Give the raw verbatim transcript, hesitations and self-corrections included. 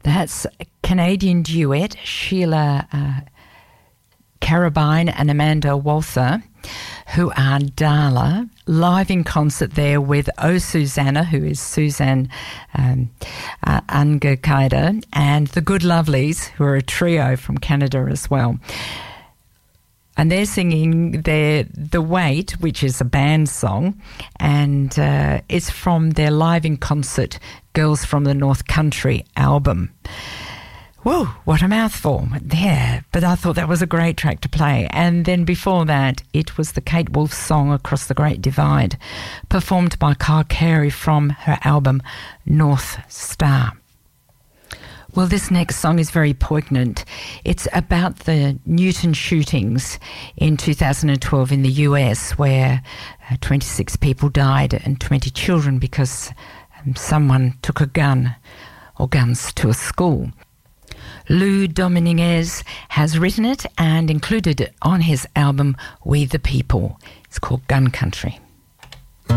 That's a Canadian duet, Sheila uh, Carabine and Amanda Walther, who are Darla, live in concert there with Oh Susanna, who is Suzanne um, uh, Angakaida, and the Good Lovelies, who are a trio from Canada as well. And they're singing their The Wait, which is a band song, and uh, it's from their live in concert Girls from the North Country album. Whoa, what a mouthful there. But I thought that was a great track to play. And then before that, it was the Kate Wolf song Across the Great Divide, performed by Kyle Carey from her album North Star. Well, this next song is very poignant. It's about the Newton shootings in two thousand twelve in the U S, where uh, twenty-six people died and twenty children because um, someone took a gun or guns to a school. Lou Dominguez has written it and included it on his album We the People. It's called Gun Country.